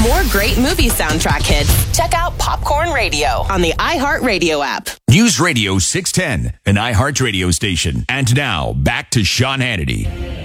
more great movie soundtrack hits, check out Popcorn Radio on the iHeartRadio app. News Radio 610, an iHeart radio station. And now, back to Sean Hannity.